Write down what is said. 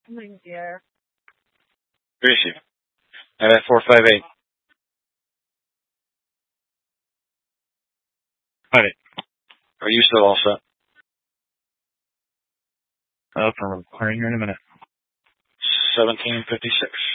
Receive. I'm at 458. Got it. Are you still all set? I'm requiring you in a minute. 1756.